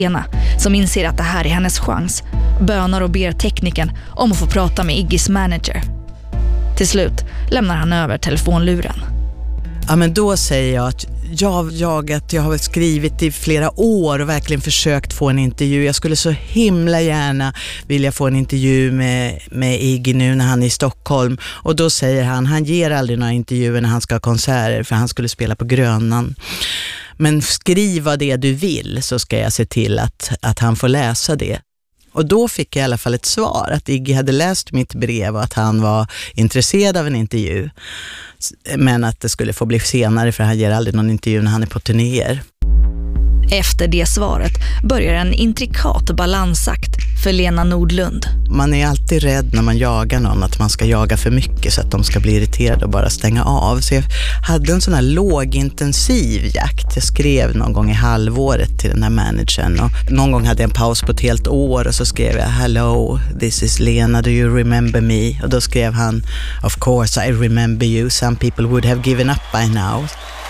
Lena, som inser att det här är hennes chans, bönar och ber tekniken om att få prata med Iggys manager. Till slut lämnar han över telefonluren. Ja, men då säger jag att jag har skrivit i flera år och verkligen försökt få en intervju. Jag skulle så himla gärna vilja få en intervju med Iggy nu när han är i Stockholm. Och då säger han ger aldrig några intervjuer när han ska ha konserter, för han skulle spela på Grönan. Men skriva det du vill, så ska jag se till att han får läsa det. Och då fick jag i alla fall ett svar att Iggy hade läst mitt brev och att han var intresserad av en intervju. Men att det skulle få bli senare, för han ger aldrig någon intervju när han är på turnéer. Efter det svaret börjar en intrikat balansakt för Lena Nordlund. Man är alltid rädd när man jagar någon att man ska jaga för mycket så att de ska bli irriterade och bara stänga av. Så jag hade en sån här lågintensiv jakt. Jag skrev någon gång i halvåret till den här managern. Och någon gång hade jag en paus på ett helt år och så skrev jag "Hello, this is Lena, do you remember me?" Och då skrev han "Of course I remember you, some people would have given up by now."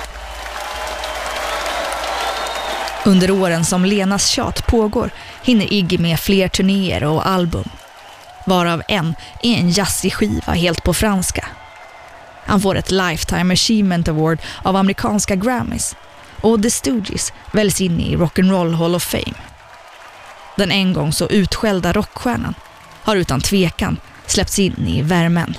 Under åren som Lenas tjat pågår hinner Iggy med fler turnéer och album. Varav en är en jazzig skiva helt på franska. Han får ett Lifetime Achievement Award av amerikanska Grammys. Och The Stooges väljs in i Rock'n'Roll Hall of Fame. Den en gång så utskällda rockstjärnan har utan tvekan släppts in i värmen.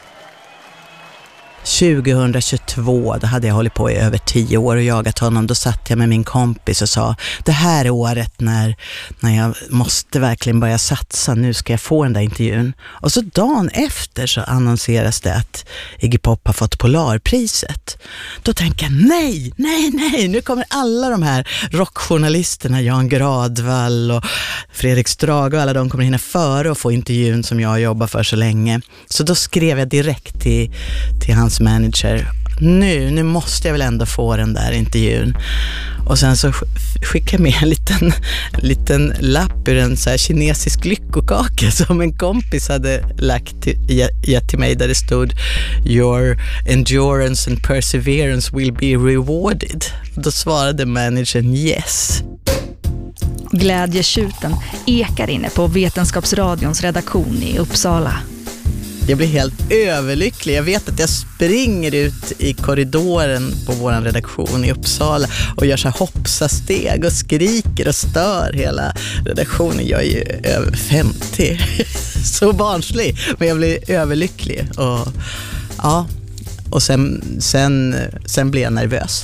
2022, då hade jag hållit på i över 10 år och jagat honom. Då satt jag med min kompis och sa, det här är året när jag måste verkligen börja satsa, nu ska jag få den där intervjun. Och så dagen efter så annonseras det att Iggy Pop har fått Polarpriset. Då tänker jag, nej, nu kommer alla de här rockjournalisterna, Jan Gradvall och Fredrik Strage och alla de kommer hinna före och få intervjun som jag jobbar för så länge. Så då skrev jag direkt till hans manager, nu måste jag väl ändå få den där intervjun. Och sen så skickade jag med en liten lapp ur en så här kinesisk lyckokaka som en kompis hade gett till mig, där det stod "Your endurance and perseverance will be rewarded." Då svarade managern yes. Glädjetjuten ekar inne på Vetenskapsradions redaktion i Uppsala. Jag blir helt överlycklig. Jag vet att jag springer ut i korridoren på vår redaktion i Uppsala och gör så här hoppsasteg och skriker och stör hela redaktionen. Jag är ju över 50. Så barnslig. Men jag blir överlycklig. Och, ja. Och sen blir jag nervös.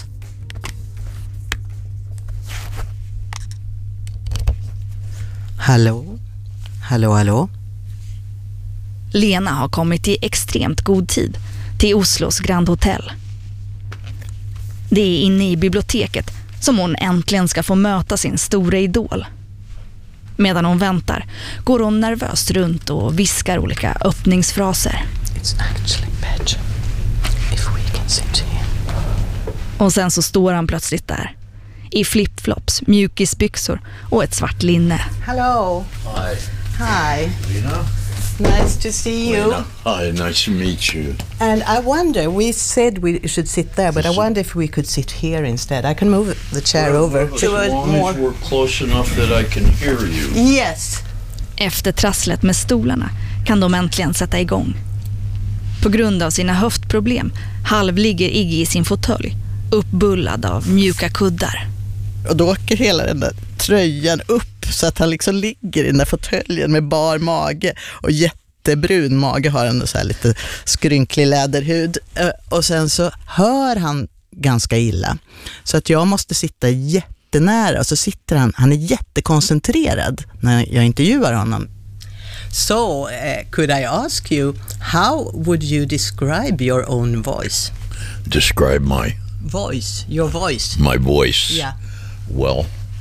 Hallå? Lena har kommit i extremt god tid till Oslos Grand Hotel. Det är inne i biblioteket som hon äntligen ska få möta sin stora idol. Medan hon väntar går hon nervöst runt och viskar olika öppningsfraser. It's actually better if we can sit here. Och sen så står han plötsligt där. I flipflops, mjukisbyxor och ett svart linne. Hello. Hi. Lena? Nice to see you. Hi, nice to meet you. And I wonder, we said we should sit there, but I wonder if we could sit here instead. I can move the chair over As long as we're close enough that I can hear you. Yes. Efter trasslet med stolarna kan de äntligen sätta igång. På grund av sina höftproblem halvligger Iggy i sin fåtölj, uppbullad av mjuka kuddar. Och då åker hela den där tröjan upp så att han liksom ligger i den där fåtöljen med bar mage och jättebrun mage, har en så här lite skrynklig läderhud. Och sen så hör han ganska illa. Så att jag måste sitta jättenära, och så sitter han är jättekoncentrerad när jag intervjuar honom. So, could I ask you, how would you describe your own voice? Describe my Your voice. My voice. Yeah. Well,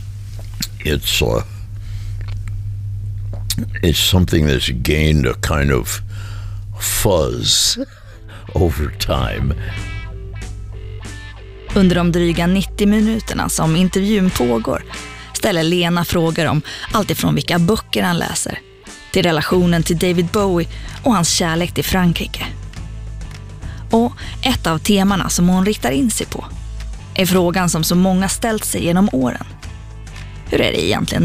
it's something that's gained a kind of fuzz over time. Under de dryga 90 minuterna som intervjun pågår ställer Lena frågor om allt ifrån vilka böcker han läser till relationen till David Bowie och hans kärlek till Frankrike. Och ett av temana som hon riktar in sig på är frågan som så många ställt sig genom åren. Hur är det egentligen